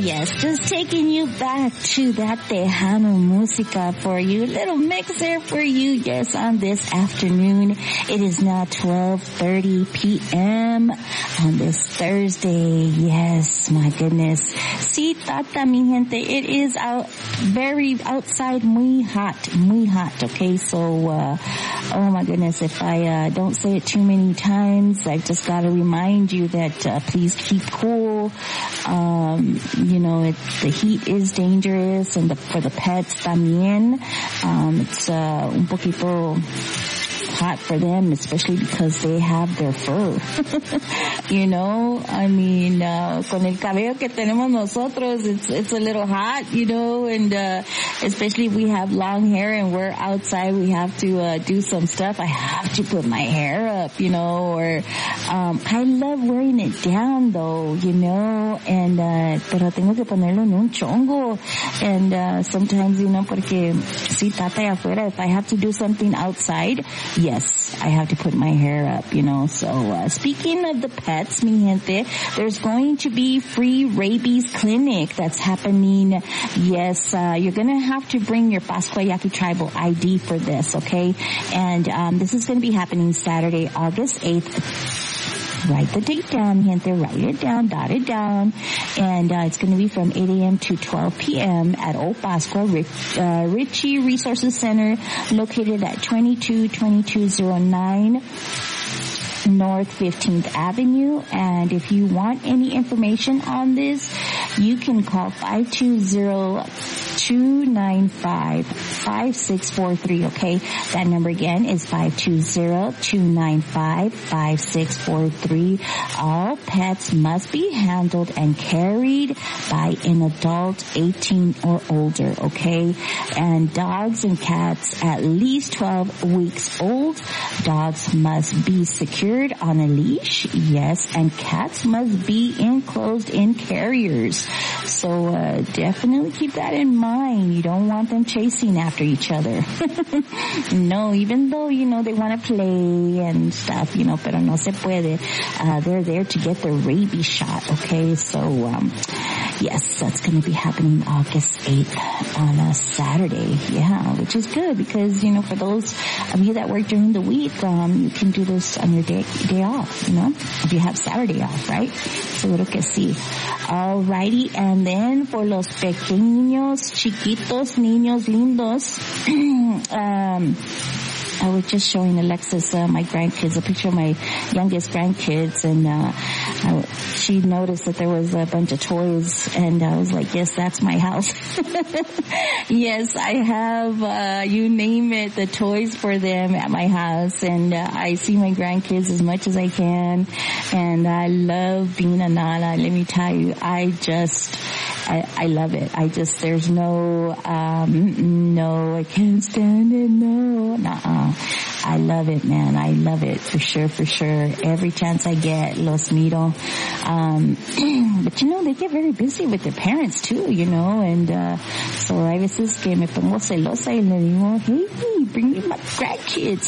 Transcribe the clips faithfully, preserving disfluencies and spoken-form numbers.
yes, just taking you back to that Tejano Música for you. Little mix there for you, yes, on this afternoon. It is now twelve thirty p.m. on this Thursday. Yes, my goodness. Sí, tata, mi gente, it is out, very outside, muy hot, muy hot, okay? So, uh, oh my goodness, if I uh, don't say it too many times, I've just got to remind you that uh, please keep cool. Um, you know, it, the heat is dangerous, and the, for the pets también. Um, it's uh, un poquito hot for them, especially because they have their fur. You know, I mean, uh, con el cabello que tenemos nosotros, it's, it's a little hot, you know, and, uh, especially if we have long hair and we're outside, we have to, uh, do some stuff. I have to put my hair up, you know, or, um, I love wearing it down though, you know, and, uh, pero tengo que ponerlo en un chongo. And, uh, sometimes, you know, porque si tata allá afuera, if I have to do something outside, yes, I have to put my hair up, you know. So, uh, speaking of the pets, mi gente, there's going to be free rabies clinic that's happening. Yes, uh, you're going to have to bring your Pascua Yaqui tribal I D for this, okay? And, um, this is going to be happening Saturday, August eighth. Write the date down, gente. Write it down, dot it down. And uh, it's going to be from eight a.m. to twelve p.m. at Old Pascua, Rich, uh, Ritchie Resources Center, located at twenty-two twenty-two oh nine North fifteenth Avenue. And if you want any information on this, you can call five two zero, two nine five, five six four three, okay? That number again is five two zero, two nine five, five six four three. All pets must be handled and carried by an adult eighteen or older, okay? And dogs and cats at least twelve weeks old. Dogs must be secured on a leash, yes, and cats must be enclosed in carriers. So uh, definitely keep that in mind. You don't want them chasing after each other. No, even though, you know, they want to play and stuff, you know, pero no se puede. Uh, they're there to get their rabies shot, okay? So, um, yes, that's going to be happening August eighth on a Saturday. Yeah, which is good because, you know, for those of you that work during the week, um, you can do this on your day, day off, you know, if you have Saturday off, right? Seguro que sí. Alrighty, and then for los pequeños, chiquitos, niños lindos, um, I was just showing Alexis, uh, my grandkids, a picture of my youngest grandkids, and uh, I, she noticed that there was a bunch of toys, and I was like, yes, that's my house. Yes, I have, uh, you name it, the toys for them at my house, and uh, I see my grandkids as much as I can, and I love being a nana. Let me tell you, I just... I, I love it. I just, there's no, um, no, I can't stand it, no, nuh-uh. I love it, man. I love it for sure, for sure. Every chance I get, los miro. Um, but you know, they get very busy with their parents too, you know, and, uh, so I veces que me pongo celosa y le digo, hey, bring me my grandkids.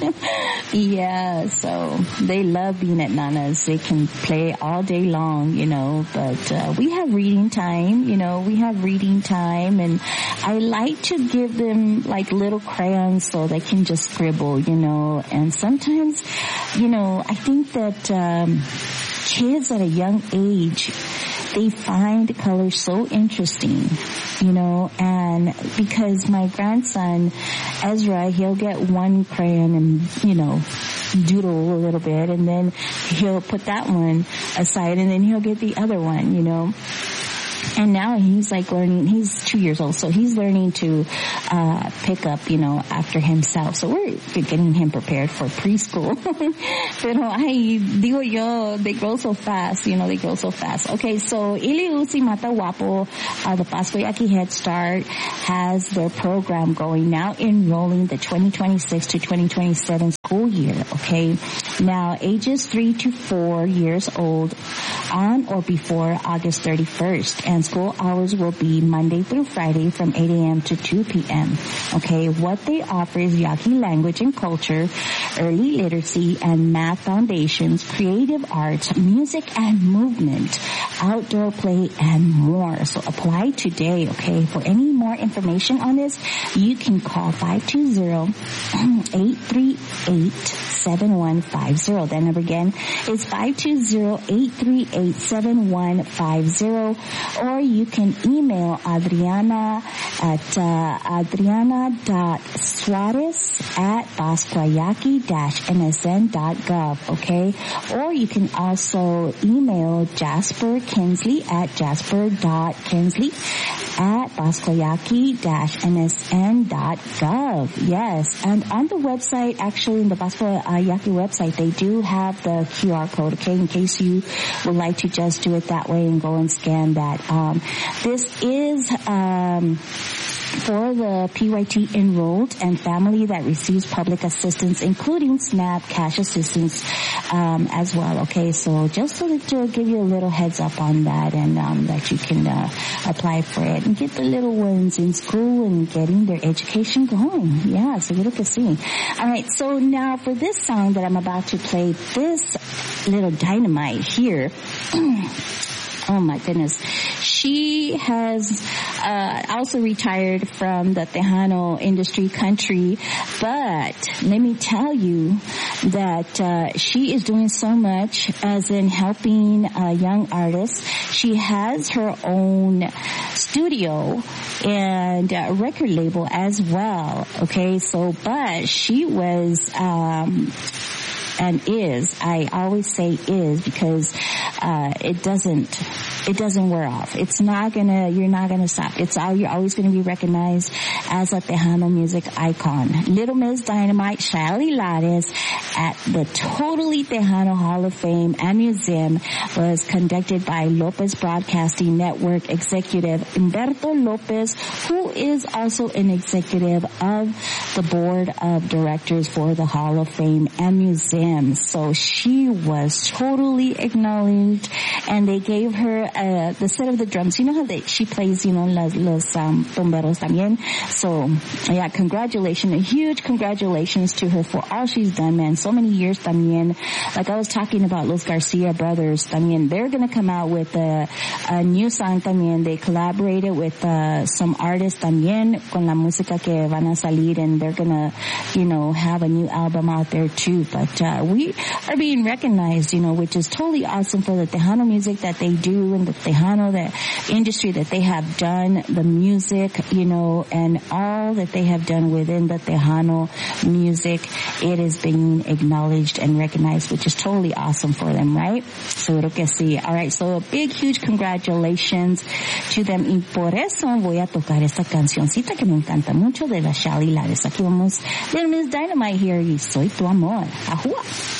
Yeah, so they love being at Nana's. They can play all day long, you know, but, uh, we have reading time, you know, we have reading time, and I like to give them like little crayons so they can just scribble, you know, and sometimes, you know, I think that, um, kids at a young age, they find colors so interesting, you know, and because my grandson, Ezra, he'll get one crayon and, you know, doodle a little bit, and then he'll put that one aside, and then he'll get the other one, you know. And now he's like learning, he's two years old, so he's learning to, uh, pick up, you know, after himself. So we're getting him prepared for preschool. Pero, ay, digo yo, they grow so fast, you know, they grow so fast. Okay, so Iliusi Mata Wapo, uh, the Pascua Yaqui Head Start has their program going now, enrolling the twenty twenty-six to twenty twenty-seven school year, okay? Now, ages three to four years old on or before August thirty-first. And school hours will be Monday through Friday from eight a.m. to two p.m. Okay, what they offer is Yaqui language and culture, early literacy and math foundations, creative arts, music and movement, outdoor play, and more. So apply today, okay? For any more information on this, you can call five two zero, eight three eight, seven one five zero. That number again is five two zero, eight three eight, seven one five zero. Or you can email Adriana at uh, adriana.suarez at basquayaki-m s n dot gov, okay? Or you can also email Jasper Kinsley at jasper.kinsley at basquayaki-m s n dot gov. Yes, and on the website, actually in the Basquayaki website, they do have the Q R code, okay, in case you would like to just do it that way and go and scan that. Um, this is um, for the P Y T enrolled and family that receives public assistance, including SNAP cash assistance um, as well. Okay, so just so that to give you a little heads up on that, and um, that you can uh, apply for it and get the little ones in school and getting their education going. Yeah, seguro que sí. All right, so now for this song that I'm about to play, this little dynamite here. Oh my goodness. She has uh also retired from the Tejano industry country, but let me tell you that uh she is doing so much as in helping uh young artists. She has her own studio and uh, record label as well. Okay, so but she was um and is, I always say is because uh it doesn't it doesn't wear off. It's not gonna you're not gonna stop. It's all you're always gonna be recognized as a Tejano music icon. Little Miss Dynamite, Shelly Lares at the Totally Tejano Hall of Fame and Museum was conducted by Lopez Broadcasting Network executive Humberto Lopez, who is also an executive of the board of directors for the Hall of Fame and Museum. So she was totally acknowledged, and they gave her uh, the set of the drums. You know how they, she plays, you know, los, los um, bomberos también. So, yeah, congratulations, a huge congratulations to her for all she's done, man. So many years también. Like I was talking about Los Garcia brothers también. They're going to come out with a, a new song también. They collaborated with uh, some artists también con la música que van a salir, and they're going to, you know, have a new album out there too. But uh, we are being recognized, you know, which is totally awesome for the Tejano music that they do and the Tejano the industry that they have done, the music, you know, and all that they have done within the Tejano music. It is being acknowledged and recognized, which is totally awesome for them, right? Seguro que sí. All right, so a big, huge congratulations to them. Y por eso voy a tocar esta cancioncita que me encanta mucho de la Shelly Lares. Aquí vamos, Little Miss Dynamite here, y Soy Tu Amor. Ajua.